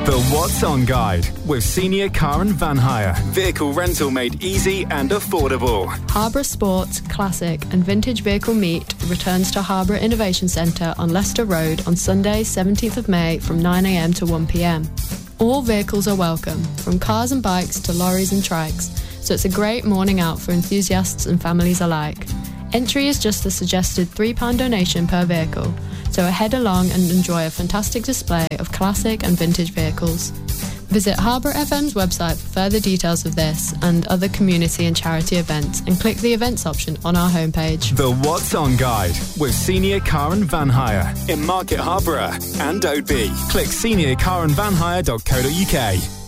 The What's On Guide with Senior Car and Van Hire. Vehicle rental made easy and affordable. Harborough Sports, Classic and Vintage Vehicle Meet returns to Harborough Innovation Centre on Leicester Road on Sunday 17th of May from 9am to 1pm. All vehicles are welcome, from cars and bikes to lorries and trikes, so it's a great morning out for enthusiasts and families alike. Entry is just a suggested £3 donation per vehicle, so head along and enjoy a fantastic display of classic and vintage vehicles. Visit Harborough FM's website for further details of this and other community and charity events, and click the events option on our homepage. The What's On Guide with Senior Car and Van Hire in Market Harborough and Oadby. Click seniorcarandvanhire.co.uk.